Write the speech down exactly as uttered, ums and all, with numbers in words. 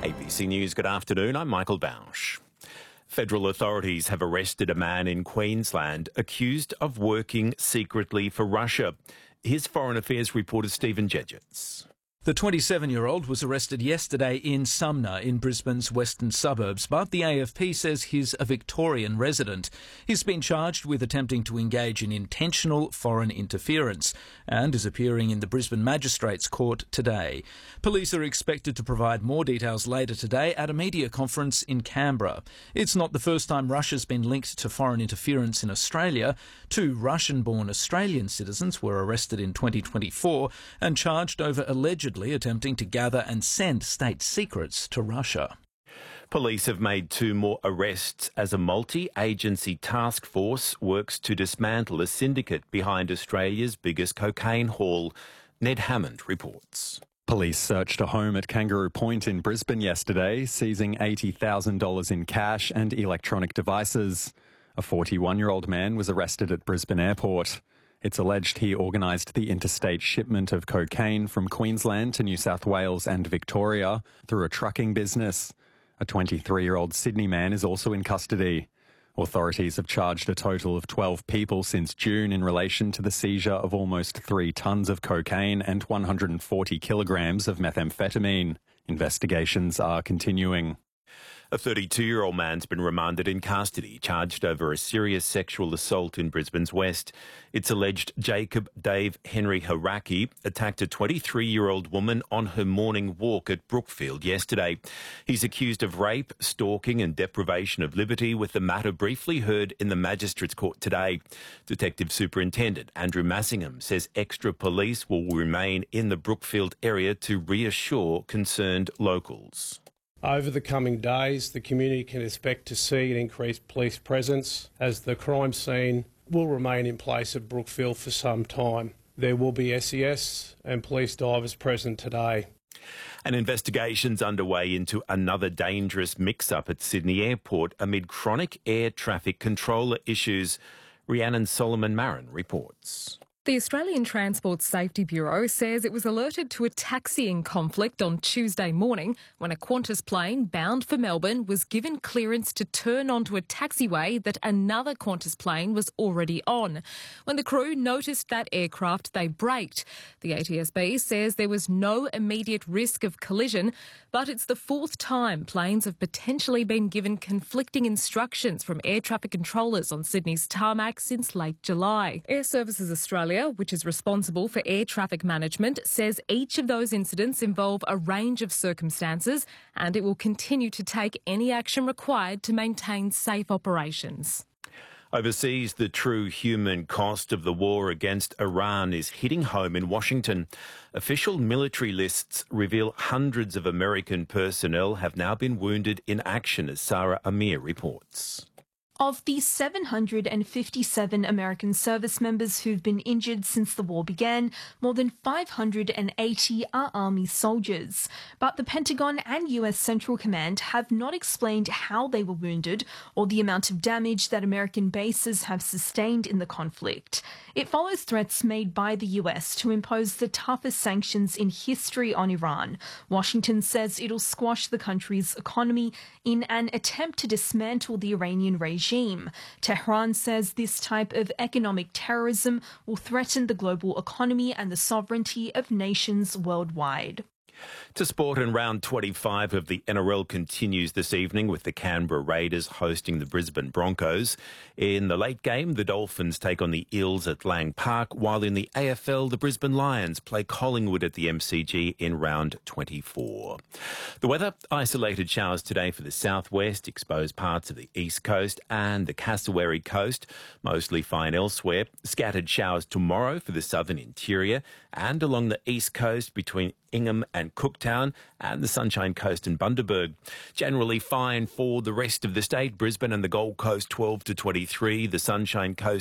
A B C News, good afternoon. I'm Michael Bausch. Federal authorities have arrested a man in Queensland accused of working secretly for Russia. Here's Foreign Affairs reporter Stephen Jedgetts. The twenty-seven-year-old was arrested yesterday in Sumner in Brisbane's western suburbs, but the A F P says he's a Victorian resident. He's been charged with attempting to engage in intentional foreign interference and is appearing in the Brisbane Magistrates Court today. Police are expected to provide more details later today at a media conference in Canberra. It's not the first time Russia's been linked to foreign interference in Australia. Two Russian-born Australian citizens were arrested in twenty twenty-four and charged over alleged attempting to gather and send state secrets to Russia. Police have made two more arrests as a multi-agency task force works to dismantle a syndicate behind Australia's biggest cocaine haul. Ned Hammond reports. Police searched a home at Kangaroo Point in Brisbane yesterday, seizing eighty thousand dollars in cash and electronic devices. A forty-one-year-old man was arrested at Brisbane Airport. It's alleged he organised the interstate shipment of cocaine from Queensland to New South Wales and Victoria through a trucking business. A twenty-three-year-old Sydney man is also in custody. Authorities have charged a total of twelve people since June in relation to the seizure of almost three tonnes of cocaine and one hundred forty kilograms of methamphetamine. Investigations are continuing. A thirty-two-year-old man's been remanded in custody, charged over a serious sexual assault in Brisbane's West. It's alleged Jacob Dave Henry Haraki attacked a twenty-three-year-old woman on her morning walk at Brookfield yesterday. He's accused of rape, stalking and deprivation of liberty, with the matter briefly heard in the Magistrates Court today. Detective Superintendent Andrew Massingham says extra police will remain in the Brookfield area to reassure concerned locals. Over the coming days, the community can expect to see an increased police presence as the crime scene will remain in place at Brookfield for some time. There will be S E S and police divers present today. An investigation's underway into another dangerous mix-up at Sydney Airport amid chronic air traffic controller issues. Rhiannon Solomon-Marin reports. The Australian Transport Safety Bureau says it was alerted to a taxiing conflict on Tuesday morning when a Qantas plane bound for Melbourne was given clearance to turn onto a taxiway that another Qantas plane was already on. When the crew noticed that aircraft, they braked. The A T S B says there was no immediate risk of collision, but it's the fourth time planes have potentially been given conflicting instructions from air traffic controllers on Sydney's tarmac since late July. Air Services Australia, which is responsible for air traffic management, says each of those incidents involve a range of circumstances and it will continue to take any action required to maintain safe operations. Overseas, the true human cost of the war against Iran is hitting home in Washington. Official military lists reveal hundreds of American personnel have now been wounded in action, as Sarah Amir reports. Of the seven hundred fifty-seven American service members who've been injured since the war began, more than five hundred eighty are Army soldiers. But the Pentagon and U S Central Command have not explained how they were wounded or the amount of damage that American bases have sustained in the conflict. It follows threats made by the U S to impose the toughest sanctions in history on Iran. Washington says it'll squash the country's economy in an attempt to dismantle the Iranian regime. Tehran says this type of economic terrorism will threaten the global economy and the sovereignty of nations worldwide. To sport, and round twenty-five of the N R L continues this evening with the Canberra Raiders hosting the Brisbane Broncos. In the late game, the Dolphins take on the Eels at Lang Park, while in the A F L, the Brisbane Lions play Collingwood at the M C G in round twenty-four. The weather, isolated showers today for the southwest, exposed parts of the east coast and the Cassowary coast, mostly fine elsewhere. Scattered showers tomorrow for the southern interior and along the east coast between Ingham and Cooktown and the Sunshine Coast and Bundaberg. Generally fine for the rest of the state. Brisbane and the Gold Coast twelve to twenty-three, the Sunshine Coast